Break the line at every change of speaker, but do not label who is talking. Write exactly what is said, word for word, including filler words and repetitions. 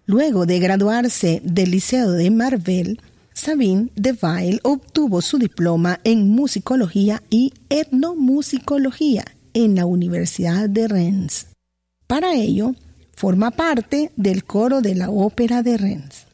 Luego de graduarse del Liceo de Marvel, Sabine Deville obtuvo su diploma en musicología y etnomusicología en la Universidad de Rennes. Para ello, forma parte del coro de la Ópera de Rennes.